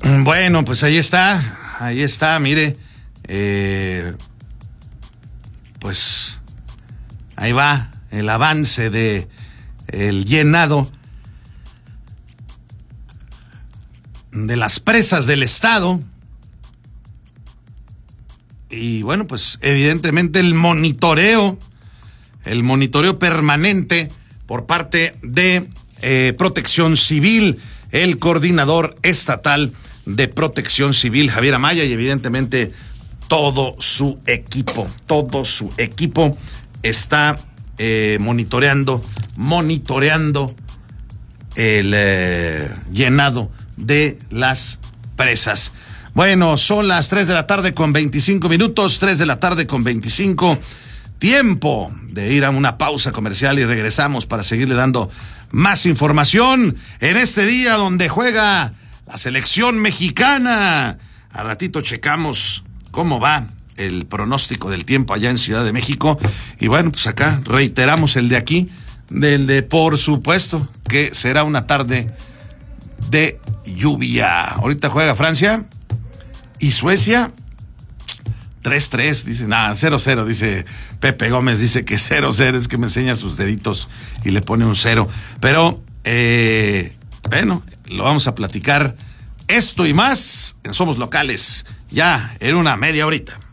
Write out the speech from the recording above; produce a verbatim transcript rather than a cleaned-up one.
Bueno, pues ahí está, ahí está, mire, eh, pues ahí va el avance de el llenado de las presas del estado. Y bueno, pues evidentemente el monitoreo, el monitoreo permanente por parte de eh, Protección Civil, el coordinador estatal de Protección Civil, Javier Amaya, y evidentemente todo su equipo, todo su equipo está eh, monitoreando, monitoreando el eh, llenado de las presas. Bueno, son las tres de la tarde con veinticinco minutos, tres de la tarde con veinticinco. Tiempo de ir a una pausa comercial y regresamos para seguirle dando más información en este día donde juega la selección mexicana. A ratito checamos cómo va el pronóstico del tiempo allá en Ciudad de México. Y bueno, pues acá reiteramos el de aquí, del de por supuesto que será una tarde de lluvia. Ahorita juega Francia y Suecia. tres tres, dice, nada, cero cero, dice Pepe Gómez, dice que cero cero, es que me enseña sus deditos y le pone un cero. Pero, eh, bueno, lo vamos a platicar esto y más en Somos Locales, ya en una media horita.